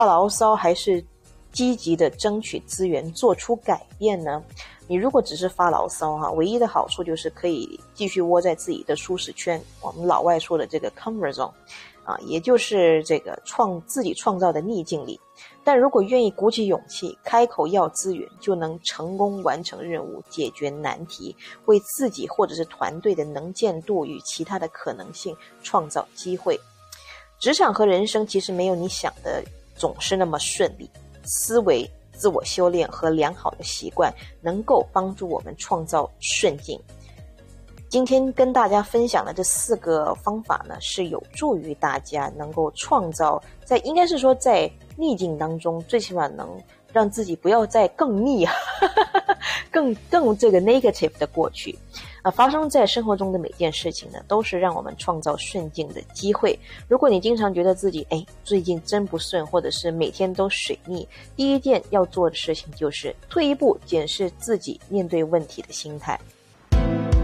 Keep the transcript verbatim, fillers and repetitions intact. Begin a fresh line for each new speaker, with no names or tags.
发牢骚还是积极的争取资源做出改变呢？你如果只是发牢骚哈，唯一的好处就是可以继续窝在自己的舒适圈，我们老外说的这个 comfort zone 啊，也就是这个创自己创造的逆境里。但如果愿意鼓起勇气开口要资源，就能成功完成任务，解决难题，为自己或者是团队的能见度与其他的可能性创造机会。职场和人生其实没有你想的总是那么顺利，思维、自我修炼和良好的习惯能够帮助我们创造顺境。今天跟大家分享的这四个方法呢，是有助于大家能够创造在应该是说在逆境当中，最起码能让自己不要再更逆啊，更更这个 negative 的过去。啊，发生在生活中的每件事情呢，都是让我们创造顺境的机会。如果你经常觉得自己哎最近真不顺，或者是每天都水逆，第一件要做的事情就是退一步检视自己面对问题的心态。